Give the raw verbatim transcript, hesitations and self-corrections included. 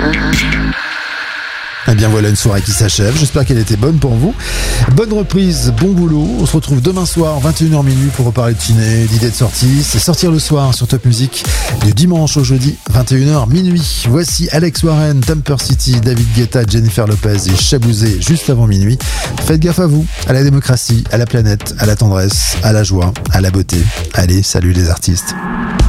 Eh bien voilà une soirée qui s'achève, j'espère qu'elle était bonne pour vous. Bonne reprise, bon boulot, on se retrouve demain soir vingt et une heures minuit pour reparler de ciné, d'idées de sortie. C'est Sortir le soir sur Top Music du dimanche au jeudi vingt et une heures minuit. Voici Alex Warren, Tamper City, David Guetta, Jennifer Lopez et Chabouzé juste avant minuit. Faites gaffe à vous, à la démocratie, à la planète, à la tendresse, à la joie, à la beauté. Allez, salut les artistes.